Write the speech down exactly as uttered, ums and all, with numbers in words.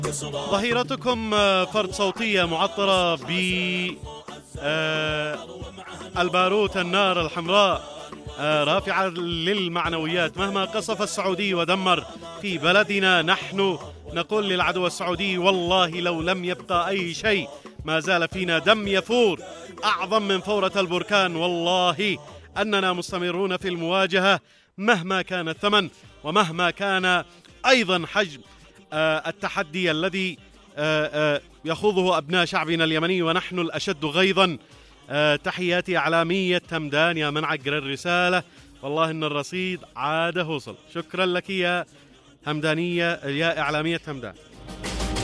ظهيرتكم فرد صوتية معطرة ب الباروت النار الحمراء، رافعة للمعنويات. مهما قصف السعودي ودمر في بلدنا، نحن نقول للعدو السعودي والله لو لم يبقى أي شيء ما زال فينا دم يفور أعظم من فورة البركان. والله أننا مستمرون في المواجهة مهما كان الثمن ومهما كان أيضا حجم التحدي الذي يخوضه أبناء شعبنا اليمني، ونحن الأشد غيظا. تحياتي إعلامية تمدان يا من عقر الرسالة، والله إن الرصيد عاده وصل. شكرا لك يا همدانية يا إعلامية تمدان.